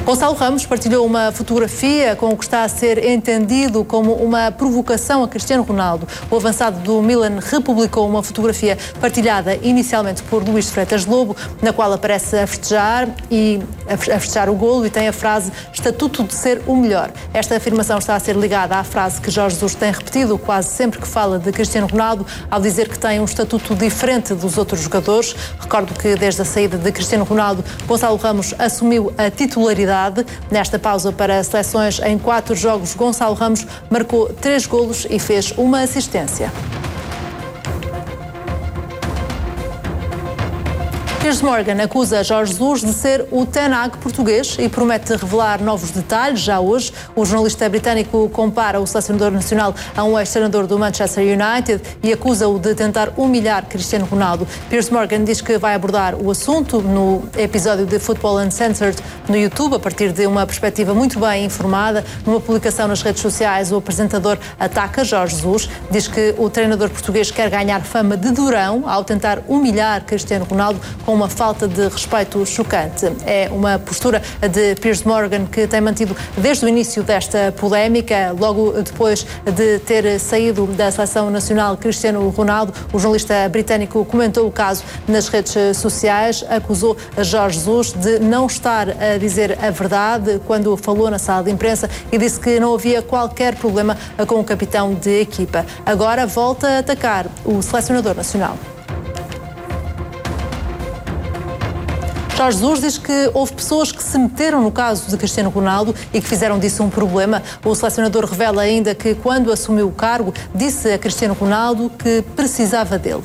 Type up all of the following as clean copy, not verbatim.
Gonçalo Ramos partilhou uma fotografia com o que está a ser entendido como uma provocação a Cristiano Ronaldo. O avançado do Milan republicou uma fotografia partilhada inicialmente por Luís Freitas Lobo, na qual aparece a festejar o golo e tem a frase "Estatuto de ser o melhor". Esta afirmação está a ser ligada à frase que Jorge Jesus tem repetido quase sempre que fala de Cristiano Ronaldo, ao dizer que tem um estatuto diferente dos outros jogadores. Recordo que desde a saída de Cristiano Ronaldo, Gonçalo Ramos assumiu a titularidade. Nesta pausa para seleções em 4 jogos, Gonçalo Ramos marcou 3 golos e fez uma assistência. Piers Morgan acusa Jorge Jesus de ser o Ten Hag português e promete revelar novos detalhes já hoje. O jornalista britânico compara o selecionador nacional a um ex-treinador do Manchester United e acusa-o de tentar humilhar Cristiano Ronaldo. Piers Morgan diz que vai abordar o assunto no episódio de Football Uncensored no YouTube, a partir de uma perspectiva muito bem informada. Numa publicação nas redes sociais, o apresentador ataca Jorge Jesus, diz que o treinador português quer ganhar fama de durão ao tentar humilhar Cristiano Ronaldo com uma falta de respeito chocante. É uma postura de Piers Morgan que tem mantido desde o início desta polémica. Logo depois de ter saído da seleção nacional Cristiano Ronaldo, o jornalista britânico comentou o caso nas redes sociais, acusou Jorge Jesus de não estar a dizer a verdade quando falou na sala de imprensa e disse que não havia qualquer problema com o capitão de equipa. Agora volta a atacar o selecionador nacional. Jorge Jesus diz que houve pessoas que se meteram no caso de Cristiano Ronaldo e que fizeram disso um problema. O selecionador revela ainda que, quando assumiu o cargo, disse a Cristiano Ronaldo que precisava dele.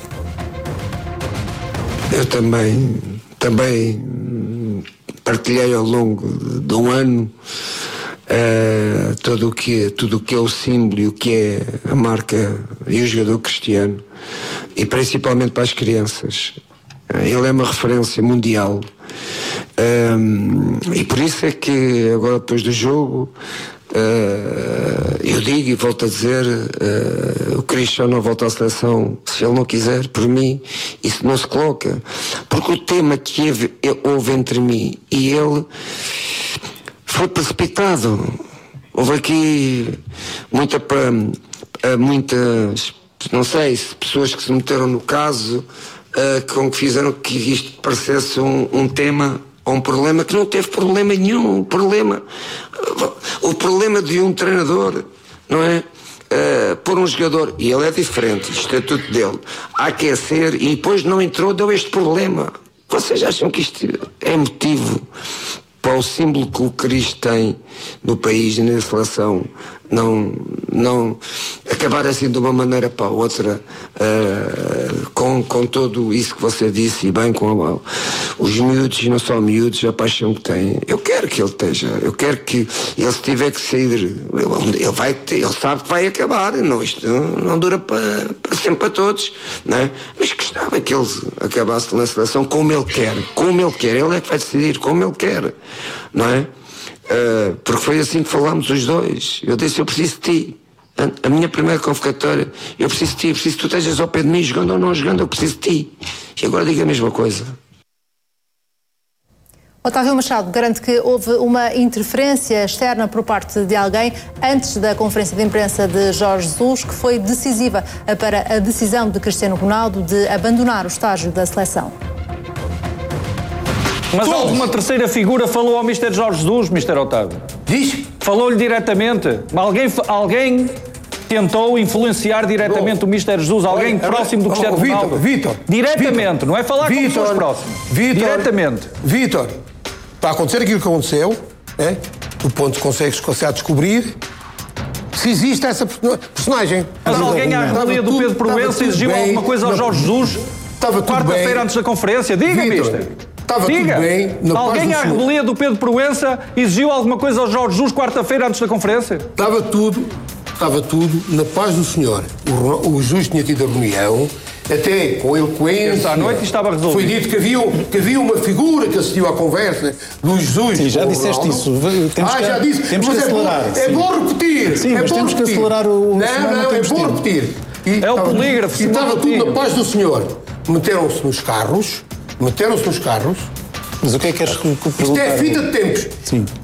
Eu também partilhei ao longo de um ano tudo o que é o símbolo e o que é a marca e o jogador Cristiano, e principalmente para as crianças. Ele é uma referência mundial, e por isso é que agora, depois do jogo, eu digo e volto a dizer, o Cristiano não volta à seleção se ele não quiser. Por mim isso não se coloca, porque o tema que houve entre mim e ele foi precipitado. Houve aqui muitas, não sei, pessoas que se meteram no caso, com que fizeram que isto parecesse um tema ou um problema que não teve problema nenhum. O problema de um treinador, não é? Por um jogador, e ele é diferente, o estatuto dele, a aquecer, e depois não entrou, deu este problema. Vocês acham que isto é motivo para o símbolo que o Cristo tem no país e na seleção não acabar assim de uma maneira para a outra, com tudo isso que você disse, e bem com os miúdos, e não só miúdos, a paixão que têm. Eu quero que ele esteja, eu quero que ele, se tiver que sair, ele sabe que vai acabar, não, isto não dura para sempre para todos, não é? Mas gostava que ele acabasse na seleção como ele quer, ele é que vai decidir como ele quer, não é? Porque foi assim que falámos os dois. Eu disse: eu preciso de ti. A minha primeira convocatória, eu preciso de ti, preciso que tu estejas ao pé de mim, jogando ou não jogando, eu preciso de ti. E agora diga a mesma coisa. Otávio Machado garante que houve uma interferência externa por parte de alguém antes da conferência de imprensa de Jorge Jesus, que foi decisiva para a decisão de Cristiano Ronaldo de abandonar o estágio da seleção. Mas alguma terceira figura falou ao Mr. Jorge Jesus, Mr. Otávio? Diz? Falou-lhe diretamente. Alguém tentou influenciar diretamente o Mr. Jesus, alguém próximo do Cristiano Ronaldo? Vítor. Diretamente, não é falar com pessoas próximas. Diretamente. Vítor, está a acontecer aquilo que aconteceu, é? Tu consegues descobrir se existe essa personagem. Mas alguém à revelia do Pedro Proença exigiu alguma coisa ao Jorge Jesus quarta-feira antes da conferência? Diga, mister. Estava tudo bem. Alguém à revelia do Pedro Proença exigiu alguma coisa ao Jorge Jesus quarta-feira antes da conferência? Estava tudo na paz do Senhor. O juiz tinha tido a reunião, até com eloquência. À noite estava resolvido. Foi dito que havia uma figura que assistiu à conversa do Jesus. Sim, já disseste isso. Já disse. Temos que acelerar. É bom repetir. Sim, mas temos que acelerar o... Não, é bom repetir. É o polígrafo. E estava tudo na paz do Senhor. Meteram-se nos carros. Mas o que é que queres perguntar? Isto é fita de tempos. Sim.